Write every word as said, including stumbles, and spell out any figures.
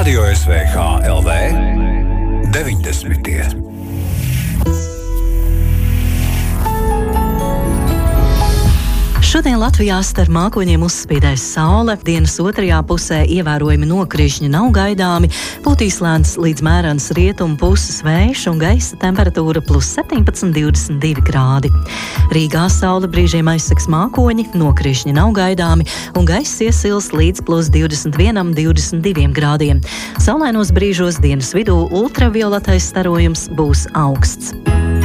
Radio S V H L V deviņdesmitie. Šodien Latvijā starp mākoņiem uzspīdēs saule, dienas otrajā pusē ievērojami nokrišņi nav gaidāmi, pūtīs lēns līdz mērens rietumu puses vējš un gaisa temperatūra plus septiņpadsmit divdesmit divi grādi. Rīgā saule brīžiem aizsegs mākoņi, nokrišņi nav gaidāmi un gaiss iesils līdz plus divdesmit viens divdesmit divi grādiem. Saulainos brīžos dienas vidū ultravioletais starojums būs augsts.